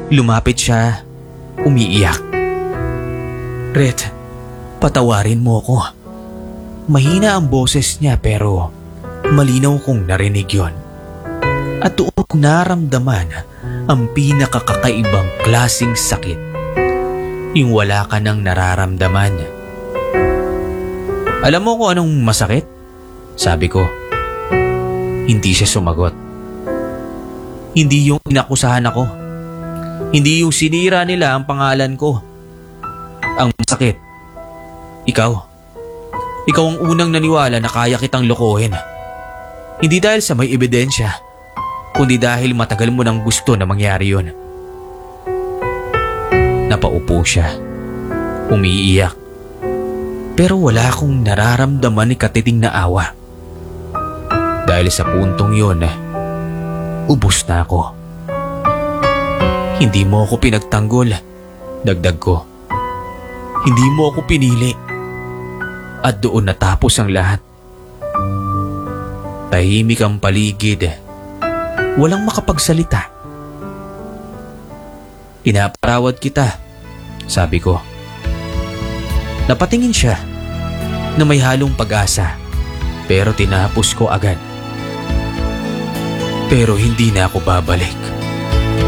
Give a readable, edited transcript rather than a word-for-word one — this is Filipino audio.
Lumapit siya, umiiyak. Ret, patawarin mo ko. Mahina ang boses niya pero malinaw kong narinig yon. At doon ko naramdaman ang pinakakakaibang klasing sakit. Yung wala ka nang nararamdaman. Alam mo kung anong masakit? Sabi ko. Hindi siya sumagot. Hindi yung inakusahan ako. Hindi yung sinira nila ang pangalan ko. Ang masakit, ikaw. Ikaw ang unang naniwala na kaya kitang lokohin. Hindi dahil sa may ebidensya, kundi dahil matagal mo nang gusto na mangyari yun. Napaupo siya. Umiiyak. Pero wala akong nararamdaman ni katiting na awa. Dahil sa puntong yun, ubos na ako. Hindi mo ako pinagtanggol, dagdag ko. Hindi mo ako pinili. At doon natapos ang lahat. Tahimik ang paligid. Walang makapagsalita. Pinaparawad kita, sabi ko. Napatingin siya na may halong pag-asa, pero tinapos ko agad. Pero hindi na ako babalik.